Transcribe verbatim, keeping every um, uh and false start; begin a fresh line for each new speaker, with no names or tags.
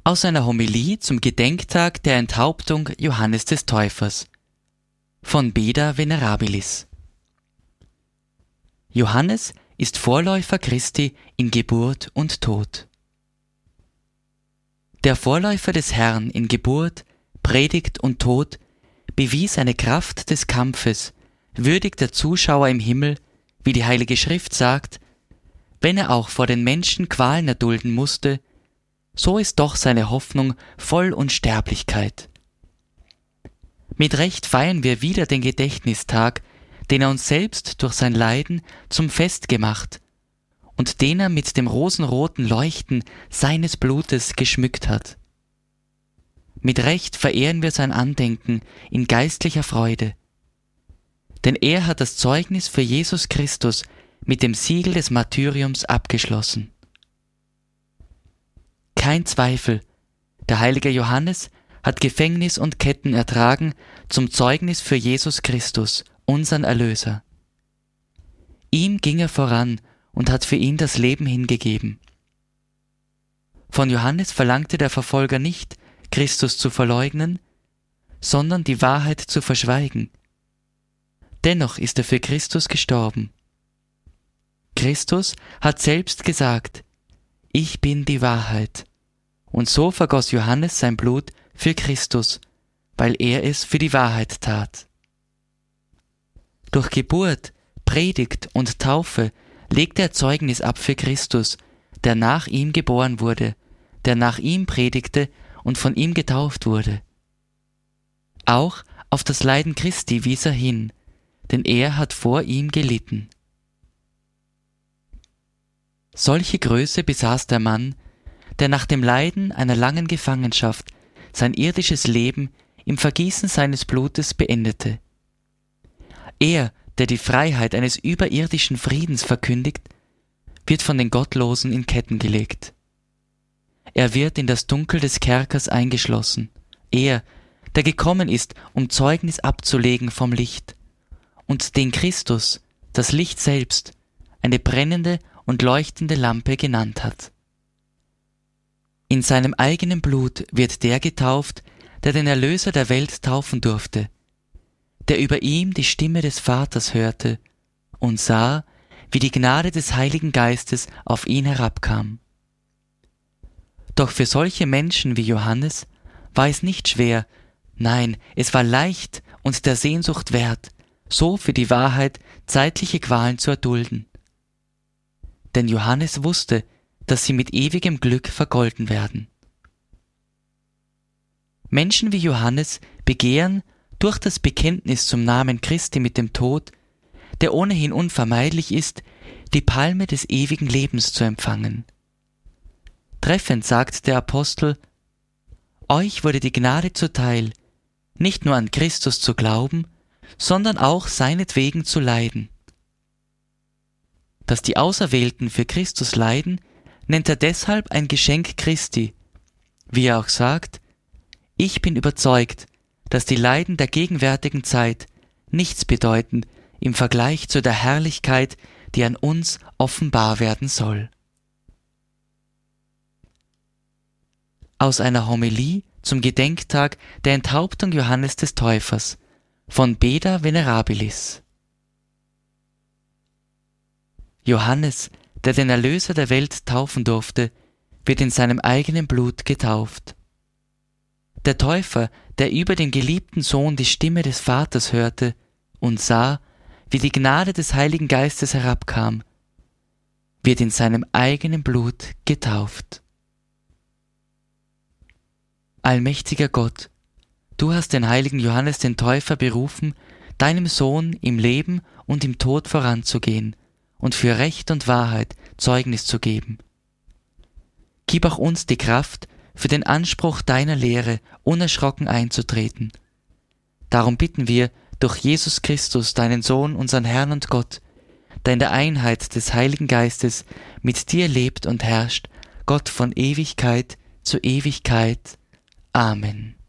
Aus einer Homilie zum Gedenktag der Enthauptung Johannes des Täufers von Beda Venerabilis. Johannes ist Vorläufer Christi in Geburt und Tod. Der Vorläufer des Herrn in Geburt, Predigt und Tod bewies eine Kraft des Kampfes, würdig der Zuschauer im Himmel, wie die Heilige Schrift sagt, wenn er auch vor den Menschen Qualen erdulden musste, so ist doch seine Hoffnung voll Unsterblichkeit. Mit Recht feiern wir wieder den Gedächtnistag, den er uns selbst durch sein Leiden zum Fest gemacht und den er mit dem rosenroten Leuchten seines Blutes geschmückt hat. Mit Recht verehren wir sein Andenken in geistlicher Freude, denn er hat das Zeugnis für Jesus Christus mit dem Siegel des Martyriums abgeschlossen. Kein Zweifel, der heilige Johannes hat Gefängnis und Ketten ertragen zum Zeugnis für Jesus Christus, unseren Erlöser. Ihm ging er voran und hat für ihn das Leben hingegeben. Von Johannes verlangte der Verfolger nicht, Christus zu verleugnen, sondern die Wahrheit zu verschweigen. Dennoch ist er für Christus gestorben. Christus hat selbst gesagt, ich bin die Wahrheit. Und so vergoss Johannes sein Blut für Christus, weil er es für die Wahrheit tat. Durch Geburt, Predigt und Taufe legte er Zeugnis ab für Christus, der nach ihm geboren wurde, der nach ihm predigte und von ihm getauft wurde. Auch auf das Leiden Christi wies er hin, denn er hat vor ihm gelitten. Solche Größe besaß der Mann, der nach dem Leiden einer langen Gefangenschaft sein irdisches Leben im Vergießen seines Blutes beendete. Er, der die Freiheit eines überirdischen Friedens verkündigt, wird von den Gottlosen in Ketten gelegt. Er wird in das Dunkel des Kerkers eingeschlossen. Er, der gekommen ist, um Zeugnis abzulegen vom Licht, und den Christus, das Licht selbst, eine brennende und leuchtende Lampe genannt hat. In seinem eigenen Blut wird der getauft, der den Erlöser der Welt taufen durfte, der über ihm die Stimme des Vaters hörte und sah, wie die Gnade des Heiligen Geistes auf ihn herabkam. Doch für solche Menschen wie Johannes war es nicht schwer, nein, es war leicht und der Sehnsucht wert, so für die Wahrheit zeitliche Qualen zu erdulden. Denn Johannes wusste, dass sie mit ewigem Glück vergolden werden. Menschen wie Johannes begehren, durch das Bekenntnis zum Namen Christi mit dem Tod, der ohnehin unvermeidlich ist, die Palme des ewigen Lebens zu empfangen. Treffend sagt der Apostel, euch wurde die Gnade zuteil, nicht nur an Christus zu glauben, sondern auch seinetwegen zu leiden. Dass die Auserwählten für Christus leiden, nennt er deshalb ein Geschenk Christi, wie er auch sagt, ich bin überzeugt, dass die Leiden der gegenwärtigen Zeit nichts bedeuten im Vergleich zu der Herrlichkeit, die an uns offenbar werden soll. Aus einer Homilie zum Gedenktag der Enthauptung Johannes des Täufers von Beda Venerabilis. Johannes, der den Erlöser der Welt taufen durfte, wird in seinem eigenen Blut getauft. Der Täufer, der über den geliebten Sohn die Stimme des Vaters hörte und sah, wie die Gnade des Heiligen Geistes herabkam, wird in seinem eigenen Blut getauft. Allmächtiger Gott, du hast den heiligen Johannes den Täufer berufen, deinem Sohn im Leben und im Tod voranzugehen und für Recht und Wahrheit Zeugnis zu geben. Gib auch uns die Kraft, für den Anspruch deiner Lehre unerschrocken einzutreten. Darum bitten wir durch Jesus Christus, deinen Sohn, unseren Herrn und Gott, der in der Einheit des Heiligen Geistes mit dir lebt und herrscht, Gott von Ewigkeit zu Ewigkeit. Amen.